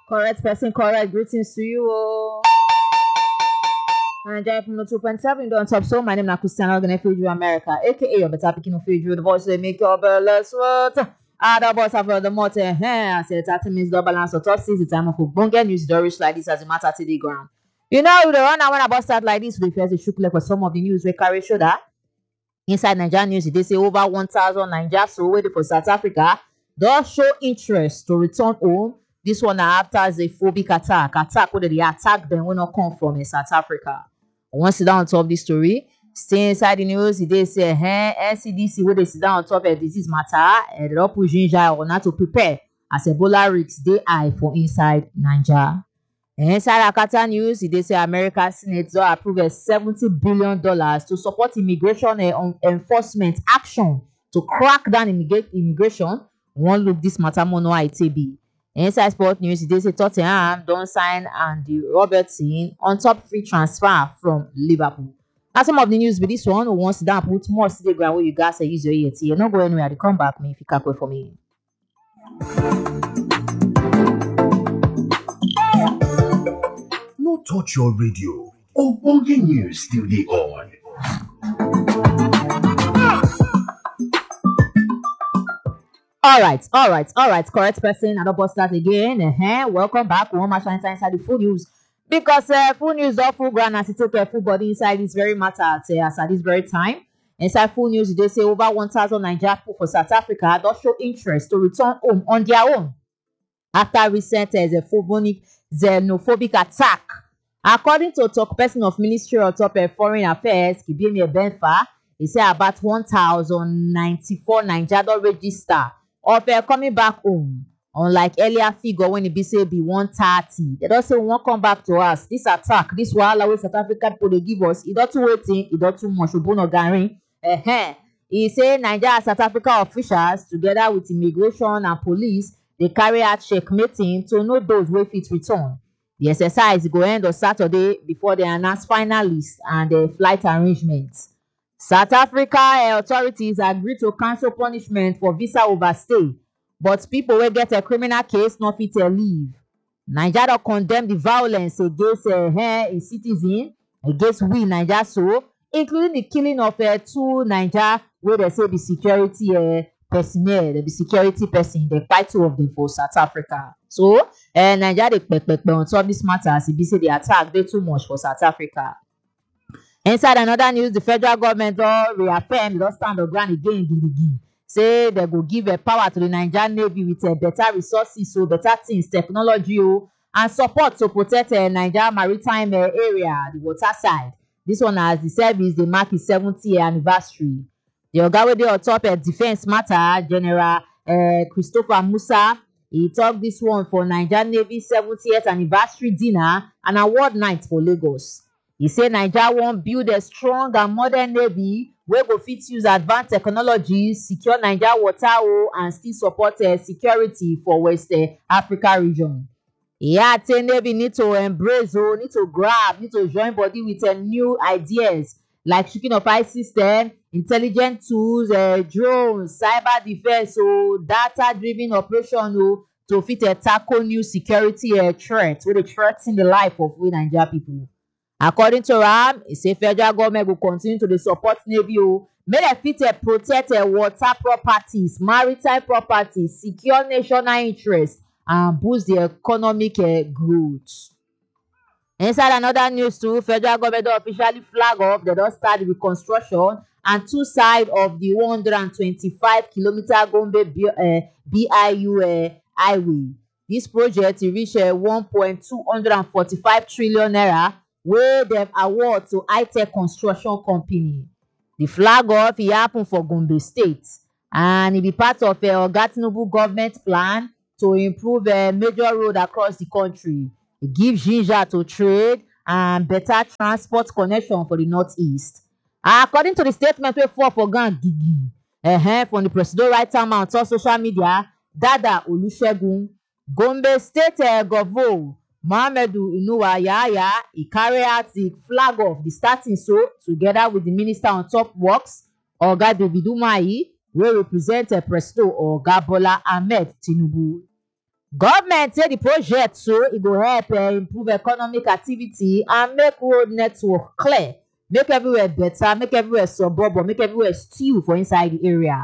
Correct person, correct. Greetings to you all. And I'm from the 2.7 on top. So my name is Christian Organ Fiju America, aka your better picking of Fiju, the voice they make your bells what. Other boss have the motor I said 30 minutes double balance or top 6 the time of bunga news Dorish like this as a matter to the ground. You know, the run I want about start like this with first shook like for some of the news we carry shoulder. Inside Nigerian news, they say over 1,000 Nigerians so waiting for South Africa does show interest to return home. This one after a phobic attack where they attack them when not come from South Africa. I want to sit down on top of this story. Stay inside the news, they say, NCDC where they sit down on top of disease matter, and they don't push ginger or not to prepare as Ebola risks they eye for inside Nigeria. Inside Akata news, they say American Senate will approve $70 billion to support immigration enforcement action to crack down immigration. One look this matter more no ITB. Inside Sport News, they say Tottenham don't sign Andy Robertson on top free transfer from Liverpool. Now some of the news with this one who wants to down put more to the ground where you guys use your ear. You're not going anywhere. They come back me if you can't wait for me. No touch your radio. Ogbonge news still dey on. All right. Correct person. I don't bust that again. Welcome back. One more inside the full news. Because full news of full ground as it take a full body inside this very matter at this very time. Inside full news, they say over 1,000 Nigerian people for South Africa don't show interest to return home on their own after recent xenophobic attack. According to a talk person of Ministry of Foreign Affairs, Kibemi Benfa, he said about 1,094 Nigerians don't register of coming back home. Unlike earlier figure when it be 130. They don't say we won't come back to us. This attack, this wahala wey South Africa people they give us, it don't too waiting, it don't too much. He say Nigeria and South Africa officials, together with immigration and police, they carry out checkmating to know those wey fit return. The exercise go end on Saturday before they announce finalists and the flight arrangements. South Africa authorities agree to cancel punishment for visa overstay, but people will get a criminal case not fit leave. Nigeria condemn the violence against a citizen, against we Nigeria so, including the killing of 2 Nigeria where they say the security personnel, the security person, they fight 2 of them for South Africa. So, Nigeria they on top this matter as it be say the attack they too much for South Africa. Inside another news, the federal government don't reaffirm, don't stand on ground again, say they go give a power to the Nigerian Navy with better resources, so better things, technology, and support to protect Nigeria maritime area, the water side. This one as the service, they mark its 70th anniversary. The Ogawede on top defense matter, General Christopher Musa, he talked this one for Nigerian Navy 70th anniversary dinner and award night for Lagos. He said Nigeria won't build a strong and modern navy wey go fit use advanced technologies, secure Nigeria water and still support security for West Africa region. Yeah, Navy need to embrace, need to grab, need to join body with new ideas like shooting of ice system, intelligent tools, drones, cyber defense, data-driven operation to fit tackle new security threats wey dey threaten the life of we Nigeria people. According to Ram, he say federal government will continue to support Navy make dem fit protect water properties, maritime properties, secure national interest, and boost the economic growth. Inside another news too, federal government don officially flag off, they don start the reconstruction and 2 sides of the 125-kilometer Gombe BIU highway. This project reach 1.245 trillion naira. Wey dem award to high-tech construction company. The flag off e happen for Gombe State and e be part of Oga Tinubu government plan to improve major road across the country. E give ginger to trade and better transport connection for the northeast. According to the statement wey fall for ground from the Presido right-hand man on top social media, Dada Olusegun, Gombe State Governor Mohamedu Inuwa Yahaya, he carry out the flag off the starting together with the Minister on Top Works, Oga David Umahi, wey represent Presido Oga Bola Ahmed Tinubu. Government say the project so it go help improve economic activity and make road network clear, make everywhere better, make everywhere suburban, make everywhere still for inside the area.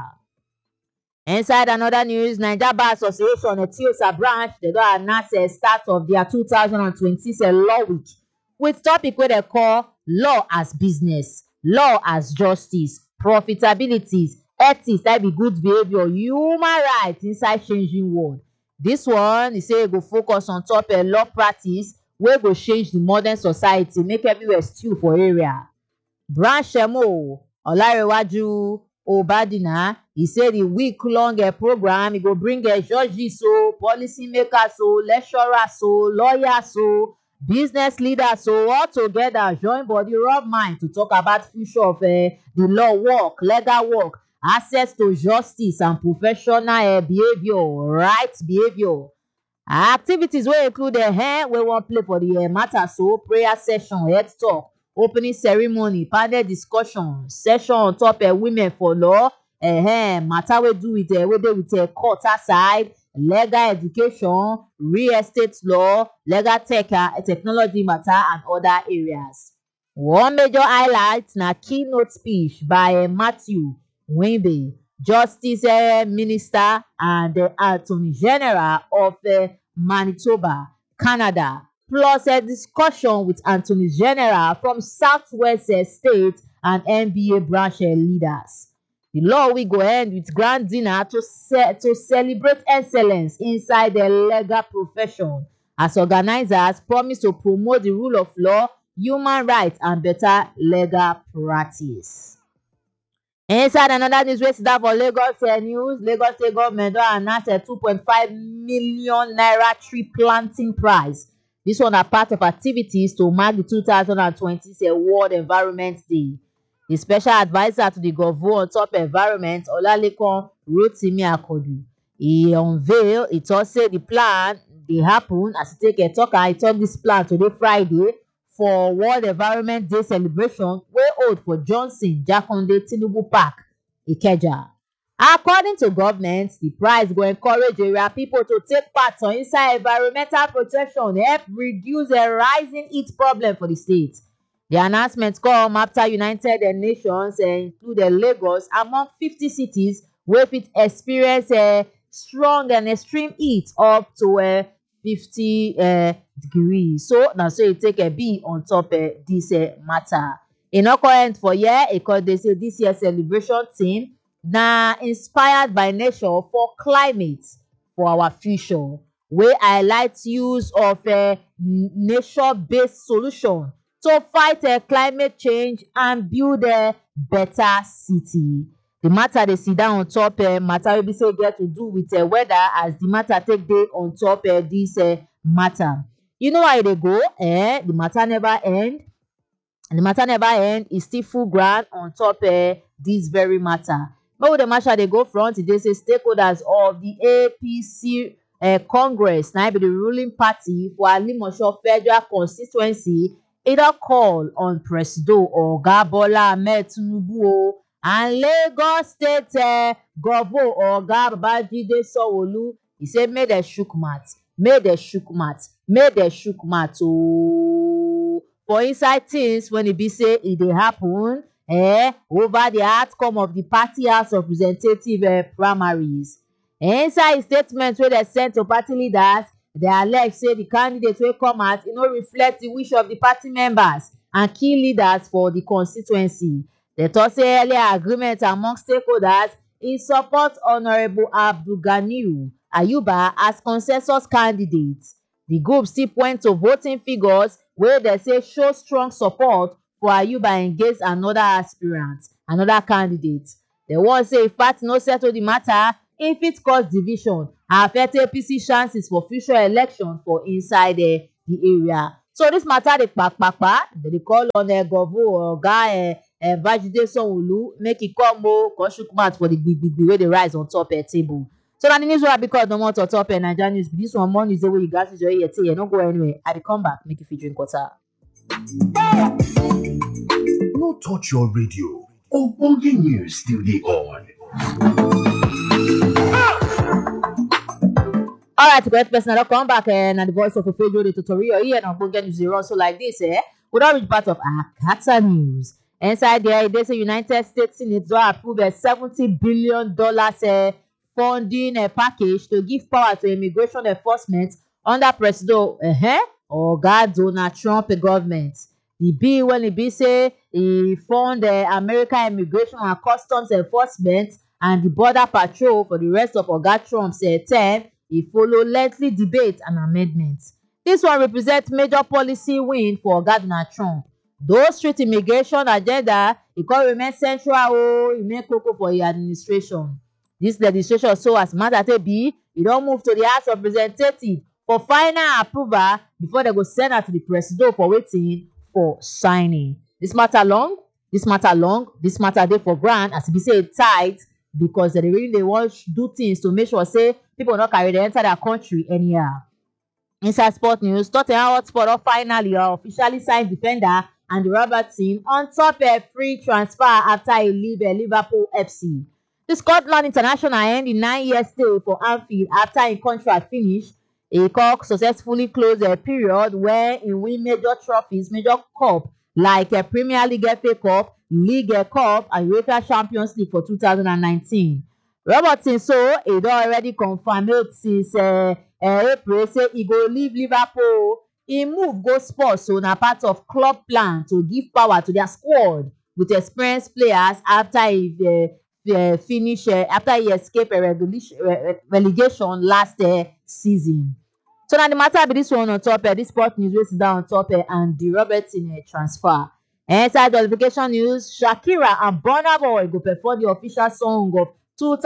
Inside another news, Naija Bar Association, Etiosa branch, they don announce the start of their 2026 law week with topic wey they call law as business, law as justice, profitabilities, ethics, that be good behavior, human rights inside changing world. This one, e say e go focus on top law practice wey go change the modern society, make everywhere still for area. Branch Shemo Olarewaju Obadina, he say the week-long program, e go bring judges, policy makers, lecturers, lawyers, business leaders, all together join body, rub mind to talk about future of the law work, legal work, access to justice and professional behavior, right behavior. Activities wey include wey wan play for the matter, prayer session, head talk, opening ceremony, panel discussion, session on top women for law, matter wey do with wey dey with court aside, legal education, real estate law, legal tech, technology matter and other areas. One major highlight na keynote speech by Matthew Wimbe, Justice Minister and Attorney General of Manitoba, Canada, plus a discussion with Attorney General from Southwest State and NBA branch leaders. The law will go end with grand dinner to celebrate excellence inside the legal profession, as organizers promise to promote the rule of law, human rights, and better legal practice. Inside another news wey sit down for Lagos news, Lagos State government don announce a 2.5 million naira tree planting prize. This one na part of activities to mark the 2020 World Environment Day. The special adviser to the governor on top environment, Olalekan Rotimi Akodu, he unveil, he talk say the plan dey happen as he take talk this plan today Friday for World Environment Day celebration wey hold for Johnson Jakonde Tinubu Park, Ikeja. According to government, the prize go encourage area people to take part on inside environmental protection, help reduce the rising heat problem for the state. The announcement come after United Nations include Lagos among 50 cities wey fit experience strong and extreme heat up to 50 degrees. So na so e take be on top this matter. E no come end for here because they say this year celebration theme na inspired by nature for climate for our future, wey highlight use of nature-based solution to fight climate change and build a better city. The matter dey sit down on top matter wey be say get to do with weather, as the matter take dey on top this matter. You know how e dey go, the matter never end. The matter never end, e still full ground on top this very matter. But with the matter dey go front, they say stakeholders of the APC Congress, na be the ruling party for Alimosho Federal Constituency, e don call on Presido Oga Bola Ahmed Tinubu and Lagos State Governor Oga Babajide Sanwo-Olu. He say make dem shook mouth, make dem shook mouth, make dem shook mouth for inside things when e be say e dey happen over the outcome of the party House of Representative primaries. Inside a statement wey dem send to party leaders, they allege say the candidate wey come out no reflect the wish of the party members and key leaders for the constituency. They talk say earlier agreement among stakeholders in support Honorable Abdulganiyu Ayuba as consensus candidate. The group still point to voting figures where they say show strong support for Ayuba against another aspirant, another candidate. They want say if party no settle the matter, if it cause division, affect APC chances for future election for inside the area. So this matter dey they call on Governor Oga Babajide Sanwo-Olu make e come shook mouth for the big wey dey rise on top table. So na the news wey I because no more to top Naija news. This one more news wey you guys enjoy here till you no go anywhere. I dey come back make you fit drink water. No touch your radio. Ogbonge news still dey on. All right, great person. I'll come back and the voice of Ofejo, the tutorial here, and I'm going to get news also like this. We don't reach part of Akata news. Inside there, they say United States Senate will approve a $70 billion funding package to give power to immigration enforcement under President Donald Trump government. The bill when it be say he fund American immigration and customs enforcement and the border patrol for the rest of Oga Trump's term. He follow lengthy debate and amendments. This one represents major policy win for Oga Donald Trump. Those strict immigration agenda, it can remain central remain koko for the administration. This legislation so as matter be, it don't move to the House of Representatives for final approval before they go send it to the president for waiting for signing. This matter long, this matter dey for ground as we say tight because they really want to do things to make sure say people not carry they enter their country anyhow. Inside sport news, Tottenham Hotspur finally officially signed defender Andy Robertson on top a free transfer after he leave Liverpool FC. The Scotland international ended 9-year stay for Anfield after his contract finished. He successfully closed a period where he win major trophies, major cup like a Premier League FA Cup, League Cup, and UEFA Champions League for 2019. Robertson so he don already confirmed since April say he go leave Liverpool. He move go Spurs so na part of club plan to give power to their squad with experienced players after he finish after he escape a relegation last season. So now the matter be this one on top this sport news wey sit down on top and the Robertson transfer. Inside qualification news, Shakira and Burna Boy go perform the official song of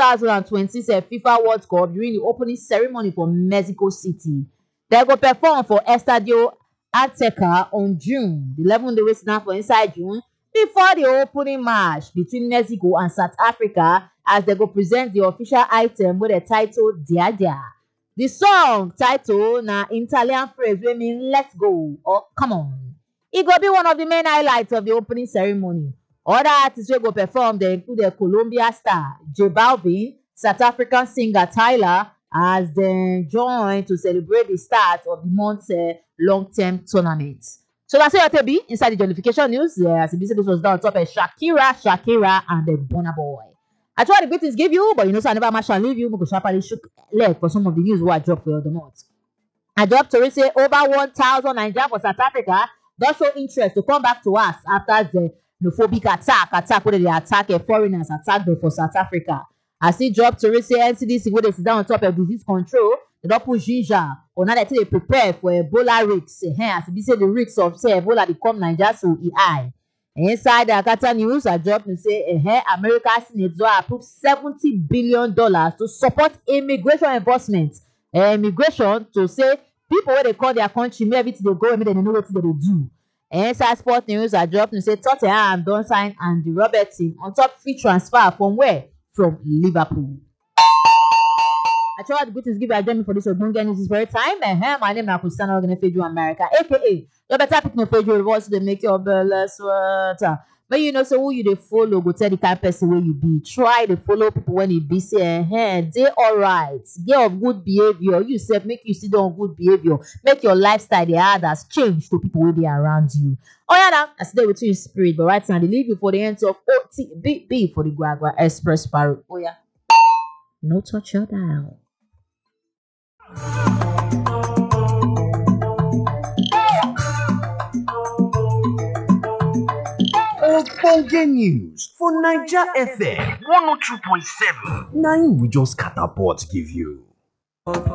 2026 FIFA World Cup during the opening ceremony for Mexico City. They go perform for Estadio Azteca on June. The 11th day sit down for inside June before the opening match between Mexico and South Africa as they go present the official item with the title Dia Dia. The song title na Italian phrase wey mean let's go or come on. It go be one of the main highlights of the opening ceremony. Other artists wey go perform they include the Colombia star J Balvin, South African singer Tyler as they join to celebrate the start of the month's long-term tournament. So that's what it be inside the jollification news. As this was done on top of Shakira and the Burna Boy. I try the greetings give you, but you know, so I never match and leave you. Because sharply shook leg for some of the news what I dropped for the month. I dropped to say over 1,000 Nigerians for South Africa don't show interest to come back to us after the xenophobic attack where they attack foreigners attack them for South Africa. I see dropped to say NCDC where they sit down on top of disease control. They don't put ginger or now they prepare for Ebola risks. As we say the risks of say Ebola become Nigeria so high. Inside the Akata news, I dropped to say America's Senate will approve $70 billion to support immigration enforcement. Immigration to say people where they call their country, maybe they go and they know what they do. Inside sport news, I dropped to say Tottenham don't sign Andy Robertson on top free transfer from where? From Liverpool. I try to good give a for this Ogbonge news this very time. My name is Cristiano Oghenefeju America, aka your better pick no Feju voice to make your belly sweater. But you know, so who you dey follow go tell the kind of person where you be. Try to follow people when you be say, they alright. Get of good behavior. You self make you sit on good behavior. Make your lifestyle the others change to people who be around you. Oh yeah, now I stay with you in spirit, but right now they leave you for the end of OTBB for the Guagua Express Parrot. Oh yeah, no touch your dial. Ogbonge news for Naija FM 102.7. Na im we just catapult give you.